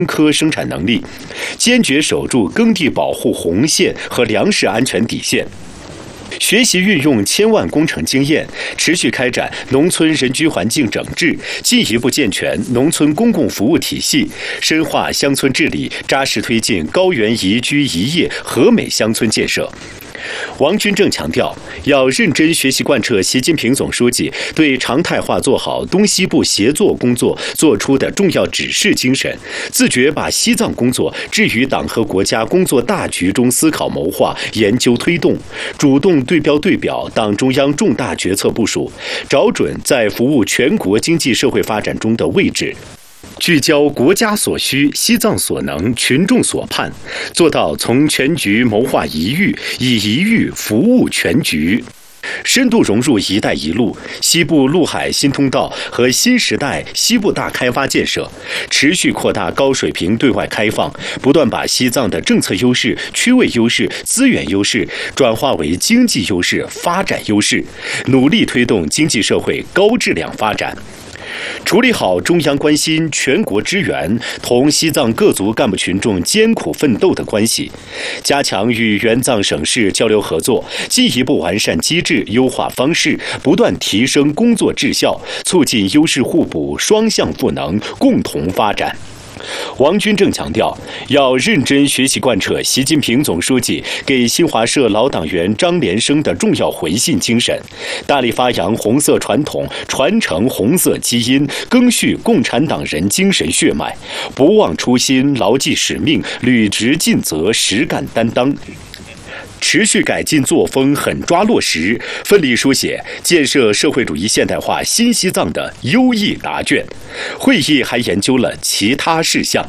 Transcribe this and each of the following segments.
科生产能力，坚决守住耕地保护红线和粮食安全底线。学习运用千万工程经验，持续开展农村人居环境整治，进一步健全农村公共服务体系，深化乡村治理，扎实推进高原宜居宜业和美乡村建设。王军正强调，要认真学习贯彻习近平总书记对常态化做好东西部协作工作作出的重要指示精神，自觉把西藏工作置于党和国家工作大局中思考谋划、研究推动，主动对标对表党中央重大决策部署，找准在服务全国经济社会发展中的位置。聚焦国家所需、西藏所能、群众所盼，做到从全局谋划一域，以一域服务全局。深度融入“一带一路”、西部陆海新通道和新时代西部大开发建设，持续扩大高水平对外开放，不断把西藏的政策优势、区位优势、资源优势转化为经济优势、发展优势，努力推动经济社会高质量发展。处理好中央关心、全国支援同西藏各族干部群众艰苦奋斗的关系，加强与援藏省市交流合作，进一步完善机制、优化方式，不断提升工作质效，促进优势互补、双向赋能，共同发展。王军正强调，要认真学习贯彻习近平总书记给新华社老党员张连生的重要回信精神，大力发扬红色传统，传承红色基因，赓续共产党人精神血脉，不忘初心，牢记使命，履职尽责，实干担当。持续改进作风，狠抓落实，奋力书写建设社会主义现代化新西藏的优异答卷。会议还研究了其他事项。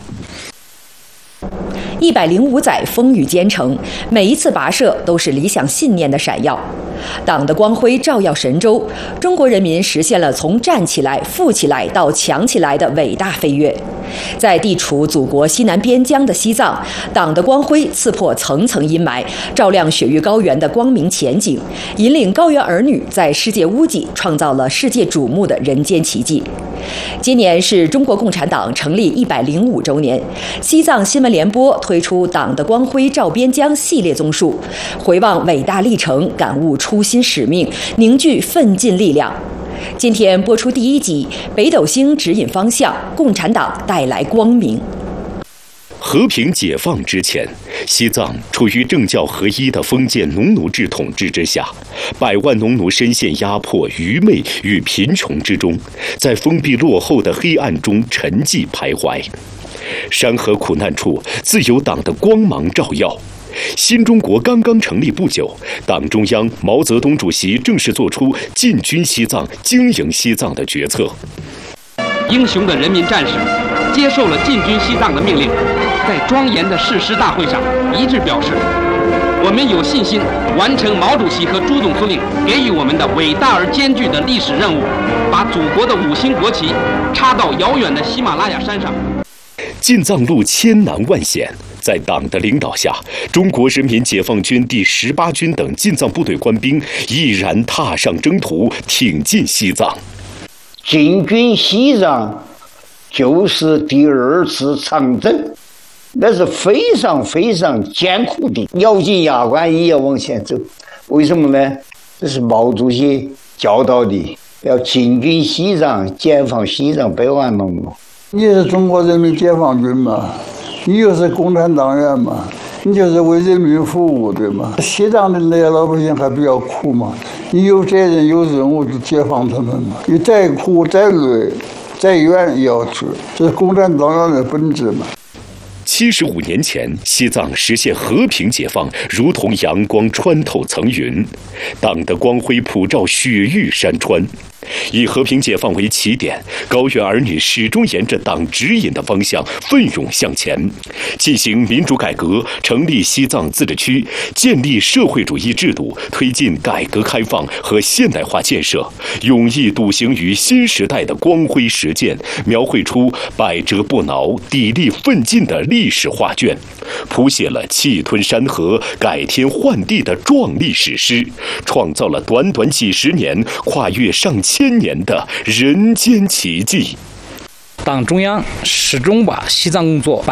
105载风雨兼程，每一次跋涉都是理想信念的闪耀。党的光辉照耀神州，中国人民实现了从站起来、富起来到强起来的伟大飞跃。在地处祖国西南边疆的西藏，党的光辉刺破层层阴霾，照亮雪域高原的光明前景，引领高原儿女在世界屋脊创造了世界瞩目的人间奇迹。今年是中国共产党成立105周年，西藏新闻联播推出《党的光辉照边疆》系列综述，回望伟大历程，感悟初心使命，凝聚奋进力量。今天播出第1集，北斗星指引方向，共产党带来光明。 和平解放之前，西藏处于政教合一的封建农奴制统治之下，百万农奴深陷压迫、愚昧与贫穷之中，在封闭落后的黑暗中沉寂徘徊。山河苦难处，自有党的光芒照耀。新中国刚刚成立不久，党中央毛泽东主席正式作出进军西藏、经营西藏的决策。 英雄的人民战士接受了进军西藏的命令，在庄严的誓师大会上一致表示，我们有信心完成毛主席和朱总司令给予我们的伟大而艰巨的历史任务，把祖国的5星国旗插到遥远的喜马拉雅山上。 进藏路千难万险，在党的领导下，中国人民解放军第18军等进藏部队官兵毅然踏上征途，挺进西藏。 进军西藏就是第2次长征，那是非常非常艰苦的，咬紧牙关也要往前走。为什么呢？这是毛主席教导的，要进军西藏，解放西藏百万农奴。 你是中国人民解放军嘛，你又是共产党员嘛，你就是为人民服务，对吗？西藏的那些老百姓还比较苦嘛，你有责任有任务就解放他们嘛，你再苦再累再远也要去，这是共产党员的本质嘛。 75年前，西藏实现和平解放，如同阳光穿透层云，党的光辉普照雪域山川。以和平解放为起点，高原儿女始终沿着党指引的方向奋勇向前，进行民主改革，成立西藏自治区，建立社会主义制度，推进改革开放和现代化建设，勇毅笃行于新时代的光辉实践，描绘出百折不挠、砥砺奋进的历史画卷，谱写了气吞山河、改天换地的壮丽史诗，创造了短短几10年、跨越上千年的人间奇迹。 党中央始终把西藏工作